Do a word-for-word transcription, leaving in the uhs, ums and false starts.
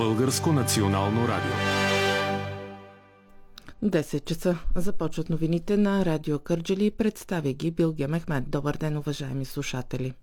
Българско национално радио. десет часа започват новините на Радио Кърджали. Представя ги Билге Мехмед. Добър ден, уважаеми слушатели.